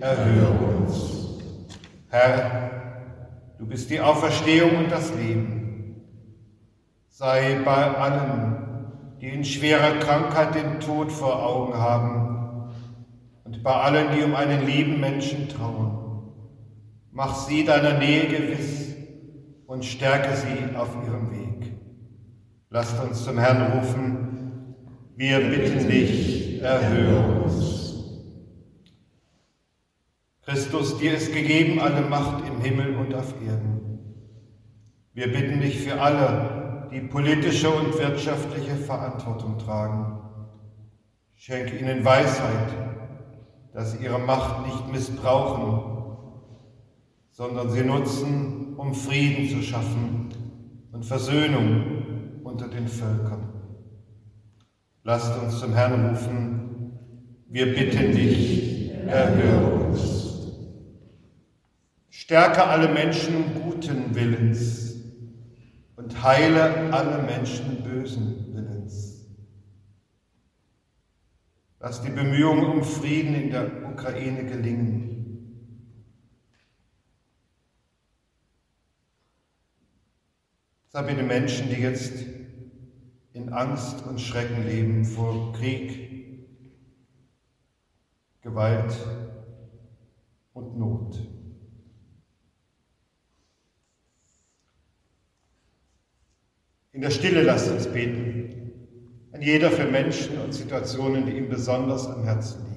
erhöre uns. Herr, du bist die Auferstehung und das Leben. Sei bei allen, die in schwerer Krankheit den Tod vor Augen haben, und bei allen, die um einen lieben Menschen trauern. Mach sie deiner Nähe gewiss und stärke sie auf ihrem Weg. Lasst uns zum Herrn rufen: Wir bitten dich, erhöre uns. Christus, dir ist gegeben alle Macht im Himmel und auf Erden. Wir bitten dich für alle, die politische und wirtschaftliche Verantwortung tragen. Schenke ihnen Weisheit, dass sie ihre Macht nicht missbrauchen, sondern sie nutzen, um Frieden zu schaffen und Versöhnung unter den Völkern. Lasst uns zum Herrn rufen: Wir bitten dich, erhöre uns. Stärke alle Menschen guten Willens und heile alle Menschen bösen Willens. Lass die Bemühungen um Frieden in der Ukraine gelingen. Sei bei den Menschen, die jetzt in Angst und Schrecken leben vor Krieg, Gewalt und Not. In der Stille lasst uns beten, ein jeder für Menschen und Situationen, die ihm besonders am Herzen liegen.